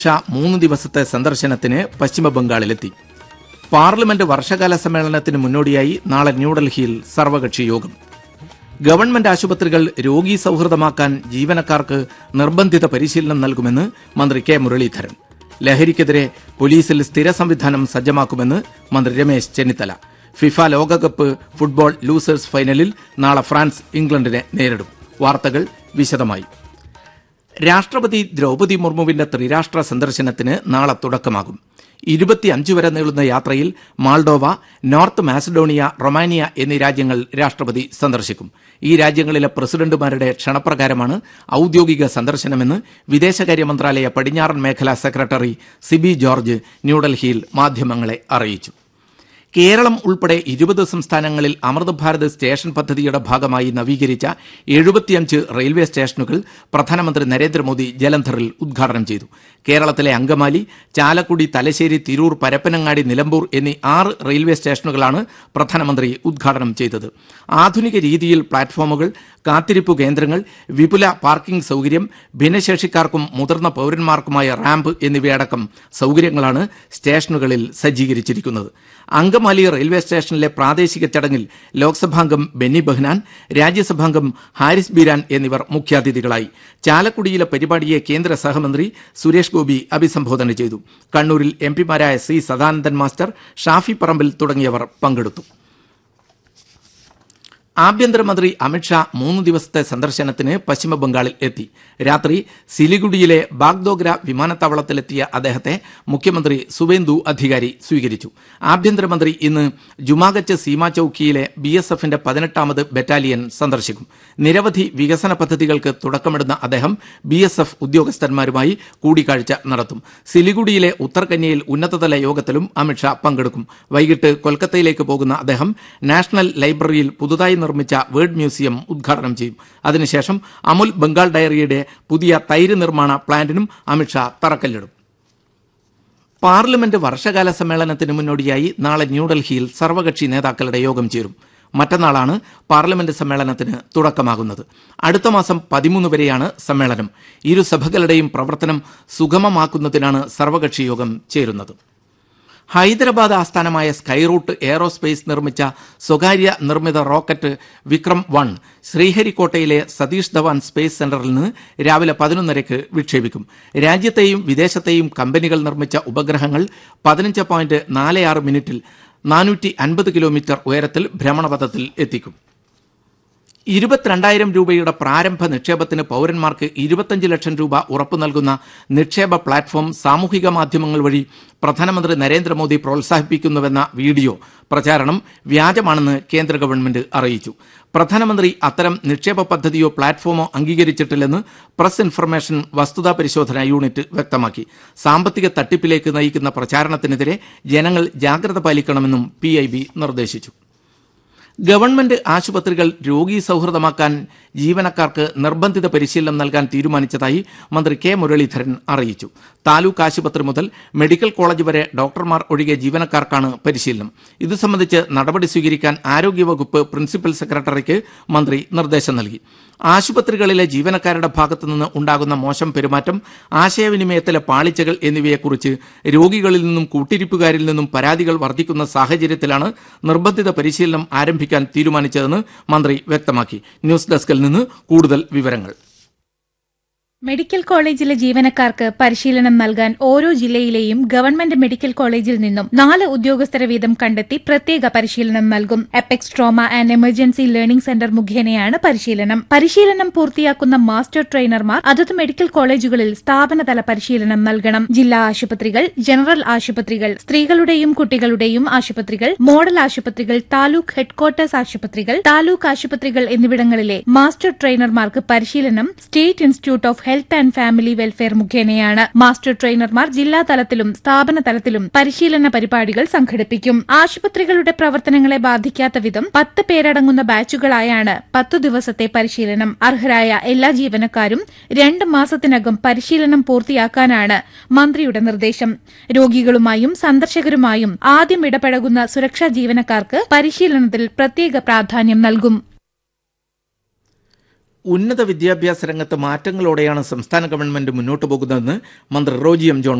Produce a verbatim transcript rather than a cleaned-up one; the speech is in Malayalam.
ഷാ മൂന്ന് ദിവസത്തെ സന്ദർശനത്തിന് പശ്ചിമബംഗാളിലെത്തി. പാർലമെന്റ് വർഷകാല സമ്മേളനത്തിന് മുന്നോടിയായി നാളെ ന്യൂഡൽഹിയിൽ സർവകക്ഷി യോഗം. ഗവൺമെന്റ് ആശുപത്രികൾ രോഗീ സൌഹൃദമാക്കാൻ ജീവനക്കാർക്ക് നിർബന്ധിത പരിശീലനം നൽകുമെന്ന് മന്ത്രി കെ മുരളീധരൻ. ലഹരിക്കെതിരെ പോലീസിൽ സ്ഥിര സംവിധാനം സജ്ജമാക്കുമെന്ന് മന്ത്രി രമേശ് ചെന്നിത്തല. ഫിഫ ലോകകപ്പ് ഫുട്ബോൾ ലൂസേഴ്സ് ഫൈനലിൽ നാളെ ഫ്രാൻസ് ഇംഗ്ലണ്ടിനെ നേരിടും. വാർത്തകൾ വിശദമായി. രാഷ്ട്രപതി ദ്രൌപദി മുർമുവിന്റെ ത്രിരാഷ്ട്ര സന്ദർശനത്തിന് നാളെ തുടക്കമാകും. ഇരുപത്തിയഞ്ച് വരെ നീളുന്ന യാത്രയിൽ മാൾഡോവ, നോർത്ത് മാസഡോണിയ, റൊമാനിയ എന്നീ രാജ്യങ്ങൾ രാഷ്ട്രപതി സന്ദർശിക്കും. ഈ രാജ്യങ്ങളിലെ പ്രസിഡന്റുമാരുടെ ക്ഷണപ്രകാരമാണ് ഔദ്യോഗിക സന്ദർശനമെന്ന് വിദേശകാര്യ മന്ത്രാലയ പടിഞ്ഞാറൻ മേഖലാ സെക്രട്ടറി സിബി ജോർജ് ന്യൂഡൽഹിയിൽ മാധ്യമങ്ങളെ അറിയിച്ചു. കേരളം ഉൾപ്പെടെ ഇരുപത് സംസ്ഥാനങ്ങളിൽ അമൃത് ഭാരത് സ്റ്റേഷൻ പദ്ധതിയുടെ ഭാഗമായി നവീകരിച്ച എഴുപത്തിയഞ്ച് റെയിൽവേ സ്റ്റേഷനുകൾ പ്രധാനമന്ത്രി നരേന്ദ്രമോദി ജലന്ധറിൽ ഉദ്ഘാടനം ചെയ്തു. കേരളത്തിലെ അങ്കമാലി, ചാലക്കുടി, തലശ്ശേരി, തിരൂർ, പരപ്പനങ്ങാടി, നിലമ്പൂർ എന്നീ ആറ് റെയിൽവേ സ്റ്റേഷനുകളാണ് പ്രധാനമന്ത്രി ഉദ്ഘാടനം ചെയ്തത്. ആധുനിക രീതിയിൽ പ്ലാറ്റ്ഫോമുകൾ, കാത്തിരിപ്പ് കേന്ദ്രങ്ങൾ, വിപുല പാർക്കിംഗ് സൌകര്യം, ഭിന്നശേഷിക്കാർക്കും മുതിർന്ന പൌരന്മാർക്കുമായ റാമ്പ് എന്നിവയടക്കം സൌകര്യങ്ങളാണ് സ്റ്റേഷനുകളിൽ സജ്ജീകരിച്ചിരിക്കുന്നത്. അങ്കമാലി റെയിൽവേ സ്റ്റേഷനിലെ പ്രാദേശിക ചടങ്ങിൽ ലോക്സഭാംഗം ബെന്നി ബെഹ്നാൻ, രാജ്യസഭാംഗം ഹാരിസ് ബീരാൻ എന്നിവർ മുഖ്യാതിഥികളായി. ചാലക്കുടിയിലെ പരിപാടിയെ കേന്ദ്ര സഹമന്ത്രി സുരേഷ് ഗോപി അഭിസംബോധന ചെയ്തു. കണ്ണൂരിൽ എംപിമാരായ സി സദാനന്ദൻ മാസ്റ്റർ, ഷാഫി പറമ്പിൽ തുടങ്ങിയവർ പങ്കെടുത്തു. ആഭ്യന്തരമന്ത്രി അമിത്ഷാ മൂന്ന് ദിവസത്തെ സന്ദർശനത്തിന് പശ്ചിമബംഗാളിൽ എത്തി. രാത്രി സിലിഗുഡിയിലെ ബാഗ്ദോഗ്ര വിമാനത്താവളത്തിലെത്തിയ അദ്ദേഹത്തെ മുഖ്യമന്ത്രി സുവേന്ദു അധികാരി സ്വീകരിച്ചു. ആഭ്യന്തരമന്ത്രി ഇന്ന് ജുമാഗച്ച് സീമാ ചൌക്കിയിലെ ബി എസ് എഫിന്റെ പതിനെട്ടാമത് ബറ്റാലിയൻ സന്ദർശിക്കും. നിരവധി വികസന പദ്ധതികൾക്ക് തുടക്കമിടുന്ന അദ്ദേഹം ബി എസ് എഫ് ഉദ്യോഗസ്ഥന്മാരുമായി കൂടിക്കാഴ്ച നടത്തും. സിലിഗുഡിയിലെ ഉത്തർകന്യയിൽ ഉന്നതതല യോഗത്തിലും അമിത്ഷാ പങ്കെടുക്കും. വൈകിട്ട് കൊൽക്കത്തയിലേക്ക് പോകുന്ന അദ്ദേഹം നാഷണൽ ലൈബ്രറിയിൽ പുതുതായി നിർമ്മിച്ച വേർഡ് മ്യൂസിയം ഉദ്ഘാടനം ചെയ്യും. അതിനുശേഷം അമുൽ ബംഗാൾ ഡയറിയുടെ പുതിയ തൈര് നിർമ്മാണ പ്ലാന്റിനും അമിത്ഷാ തറക്കല്ലിടും. പാർലമെന്റ് വർഷകാല സമ്മേളനത്തിന് മുന്നോടിയായി നാളെ ന്യൂഡൽഹിയിൽ സർവകക്ഷി നേതാക്കളുടെ യോഗം ചേരും. മറ്റന്നാളാണ് പാർലമെന്റ് സമ്മേളനത്തിന് തുടക്കമാകുന്നത്. അടുത്ത മാസം പതിമൂന്ന് വരെയാണ് സമ്മേളനം. ഇരുസഭകളുടെയും പ്രവർത്തനം സുഗമമാക്കുന്നതിനാണ് സർവകക്ഷി യോഗം ചേരുന്നത്. ഹൈദരാബാദ് ആസ്ഥാനമായ സ്കൈറൂട്ട് എയറോസ്പേസ് നിർമ്മിച്ച സ്വകാര്യ നിർമ്മിത rocket Vikram one ശ്രീഹരിക്കോട്ടയിലെ Satheesh Dhawan space സെന്ററിൽ നിന്ന് രാവിലെ പതിനൊന്നരയ്ക്ക് വിക്ഷേപിക്കും. രാജ്യത്തെയും വിദേശത്തെയും കമ്പനികൾ നിർമ്മിച്ച ഉപഗ്രഹങ്ങൾ പതിനഞ്ച് പോയിന്റ് നാല് ആറ് മിനിറ്റിൽ നാനൂറ്റി അൻപത് കിലോമീറ്റർ ഉയരത്തിൽ ഭ്രമണപഥത്തിൽ എത്തിക്കും. ഇരുപത്തിരണ്ടായിരം രൂപയുടെ പ്രാരംഭ നിക്ഷേപത്തിന് പൌരന്മാർക്ക് ഇരുപത്തിയഞ്ച് ലക്ഷം രൂപ ഉറപ്പു നൽകുന്ന നിക്ഷേപ പ്ലാറ്റ്ഫോം സാമൂഹിക മാധ്യമങ്ങൾ വഴി പ്രധാനമന്ത്രി നരേന്ദ്രമോദി പ്രോത്സാഹിപ്പിക്കുന്നുവെന്ന വീഡിയോ പ്രചാരണം വ്യാജമാണെന്ന് കേന്ദ്ര ഗവൺമെന്റ് അറിയിച്ചു. പ്രധാനമന്ത്രി അത്തരം നിക്ഷേപ പദ്ധതിയോ പ്ലാറ്റ്ഫോമോ അംഗീകരിച്ചിട്ടില്ലെന്ന് പ്രസ് ഇൻഫർമേഷൻ വസ്തുതാ പരിശോധന യൂണിറ്റ് വ്യക്തമാക്കി. സാമ്പത്തിക തട്ടിപ്പിലേക്ക് നയിക്കുന്ന പ്രചാരണത്തിനെതിരെ ജനങ്ങൾ ജാഗ്രത പാലിക്കണമെന്നും പി ഐ ബി നിർദ്ദേശിച്ചു. ഗവൺമെന്റ് ആശുപത്രികൾ രോഗീ സൌഹൃദമാക്കാൻ ജീവനക്കാർക്ക് നിർബന്ധിത പരിശീലനം നൽകാൻ തീരുമാനിച്ചതായി മന്ത്രി കെ മുരളീധരൻ അറിയിച്ചു. താലൂക്ക് ആശുപത്രി മുതൽ മെഡിക്കൽ കോളേജ് വരെ ഡോക്ടർമാർ ഒഴികെ ജീവനക്കാർക്കാണ് പരിശീലനം. ഇതു സംബന്ധിച്ച് നടപടി സ്വീകരിക്കാൻ ആരോഗ്യവകുപ്പ് പ്രിൻസിപ്പൽ സെക്രട്ടറിക്ക് മന്ത്രി നിർദ്ദേശം നൽകി. ആശുപത്രികളിലെ ജീവനക്കാരുടെ ഭാഗത്തുനിന്ന് ഉണ്ടാകുന്ന മോശം പെരുമാറ്റം, ആശയവിനിമയത്തിലെ പാളിച്ചകൾ എന്നിവയെക്കുറിച്ച് രോഗികളിൽ നിന്നും കൂട്ടിരിപ്പുകാരിൽ നിന്നും പരാതികൾ വർദ്ധിക്കുന്ന സാഹചര്യത്തിലാണ് നിർബന്ധിത പരിശീലനം ആരംഭിക്കാൻ തീരുമാനിച്ചതെന്ന് മന്ത്രി വ്യക്തമാക്കി. ന്യൂസ് ഡെസ്കിൽ നിന്ന് കൂടുതൽ വിവരങ്ങൾ. മെഡിക്കൽ കോളേജിലെ ജീവനക്കാർക്ക് പരിശീലനം നൽകാൻ ഓരോ ജില്ലയിലെയും ഗവൺമെന്റ് മെഡിക്കൽ കോളേജിൽ നിന്നും നാല് ഉദ്യോഗസ്ഥരെ വീതം കണ്ടെത്തി പ്രത്യേക പരിശീലനം നൽകും. Apex trauma and emergency learning centre മുഖേനയാണ് പരിശീലനം. പരിശീലനം പൂർത്തിയാക്കുന്ന മാസ്റ്റർ ട്രെയിനർമാർ അതത് മെഡിക്കൽ കോളേജുകളിൽ സ്ഥാപനതല പരിശീലനം നൽകണം. ജില്ലാ ആശുപത്രികൾ, ജനറൽ ആശുപത്രികൾ, സ്ത്രീകളുടെയും കുട്ടികളുടെയും ആശുപത്രികൾ, മോഡൽ ആശുപത്രികൾ, താലൂക്ക് ഹെഡ്ക്വാർട്ടേഴ്സ് ആശുപത്രികൾ, താലൂക്ക് ആശുപത്രികൾ എന്നിവിടങ്ങളിലെ മാസ്റ്റർ ട്രെയിനർമാർക്ക് പരിശീലനം state institute of health and family welfare മുഖേനയാണ്. മാസ്റ്റർ ട്രെയിനർമാർ ജില്ലാ തലത്തിലും സ്ഥാപന തലത്തിലും പരിശീലന പരിപാടികൾ സംഘടിപ്പിക്കും. ആശുപത്രികളുടെ പ്രവർത്തനങ്ങളെ ബാധിക്കാത്ത വിധം പത്ത് പേരടങ്ങുന്ന ബാച്ചുകളായാണ് പത്തു ദിവസത്തെ പരിശീലനം. അർഹരായ എല്ലാ ജീവനക്കാരും രണ്ട് മാസത്തിനകം പരിശീലനം പൂർത്തിയാക്കാനാണ് മന്ത്രിയുടെ നിർദ്ദേശം. രോഗികളുമായും സന്ദർശകരുമായും ആദ്യം ഇടപഴകുന്ന സുരക്ഷാ ജീവനക്കാർക്ക് പരിശീലനത്തിൽ പ്രത്യേക പ്രാധാന്യം നൽകും. ഉന്നത വിദ്യാഭ്യാസ രംഗത്ത് മാറ്റങ്ങളോടെയാണ് സംസ്ഥാന ഗവൺമെന്റ് മുന്നോട്ടു പോകുന്നതെന്ന് മന്ത്രി റോജി എം ജോൺ